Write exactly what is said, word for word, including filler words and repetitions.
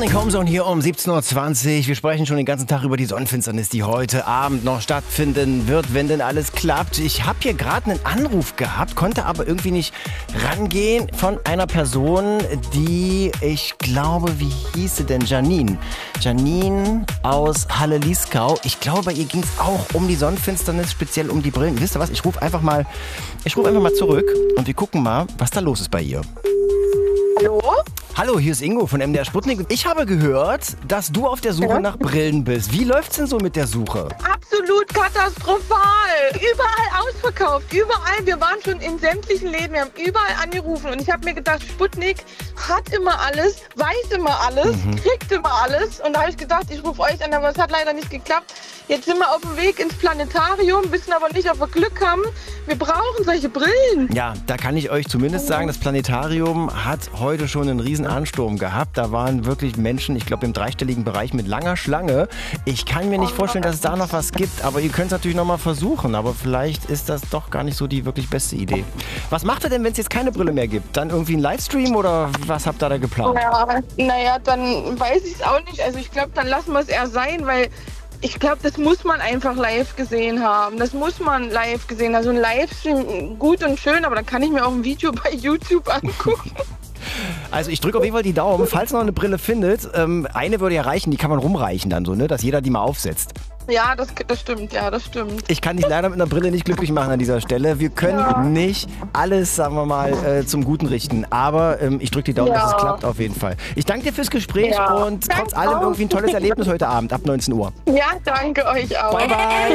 Morning Homezone hier um siebzehn Uhr zwanzig. Wir sprechen schon den ganzen Tag über die Sonnenfinsternis, die heute Abend noch stattfinden wird, wenn denn alles klappt. Ich habe hier gerade einen Anruf gehabt, konnte aber irgendwie nicht rangehen von einer Person, die, ich glaube, wie hieß sie denn? Janine. Janine aus Halle-Lieskau. Ich glaube, bei ihr ging es auch um die Sonnenfinsternis, speziell um die Brillen. Wisst ihr was? Ich rufe einfach mal, ich rufe einfach mal zurück und wir gucken mal, was da los ist bei ihr. Hallo? Hallo, hier ist Ingo von M D R Sputnik. Ich habe gehört, dass du auf der Suche Ja? nach Brillen bist. Wie läuft's denn so mit der Suche? Absolut katastrophal. Überall ausverkauft. Überall. Wir waren schon in sämtlichen Läden. Wir haben überall angerufen. Und ich habe mir gedacht, Sputnik hat immer alles, weiß immer alles, mhm. kriegt immer alles. Und da habe ich gedacht, ich rufe euch an, aber es hat leider nicht geklappt. Jetzt sind wir auf dem Weg ins Planetarium, wissen aber nicht, ob wir Glück haben. Wir brauchen solche Brillen. Ja, da kann ich euch zumindest sagen, das Planetarium hat heute schon einen riesen Ansturm gehabt. Da waren wirklich Menschen, ich glaube im dreistelligen Bereich mit langer Schlange. Ich kann mir nicht vorstellen, dass es da noch was gibt, aber ihr könnt es natürlich noch mal versuchen. Aber vielleicht ist das doch gar nicht so die wirklich beste Idee. Was macht ihr denn, wenn es jetzt keine Brille mehr gibt? Dann irgendwie ein Livestream oder was habt ihr da geplant? Ja, naja, dann weiß ich es auch nicht. Also ich glaube, dann lassen wir es eher sein, weil ich glaube, das muss man einfach live gesehen haben. Das muss man live gesehen haben. Also ein Livestream, gut und schön, aber dann kann ich mir auch ein Video bei YouTube angucken. Also ich drücke auf jeden Fall die Daumen, falls ihr noch eine Brille findet. Ähm, eine würde ja reichen, die kann man rumreichen dann so, ne, dass jeder die mal aufsetzt. Ja, das, das stimmt, ja, das stimmt. Ich kann dich leider mit einer Brille nicht glücklich machen an dieser Stelle. Wir können ja. nicht alles, sagen wir mal, äh, zum Guten richten. Aber ähm, ich drücke die Daumen, ja. dass es klappt auf jeden Fall. Ich danke dir fürs Gespräch ja. und trotz allem irgendwie ein tolles Erlebnis heute Abend ab neunzehn Uhr. Ja, danke euch auch. Bye, bye.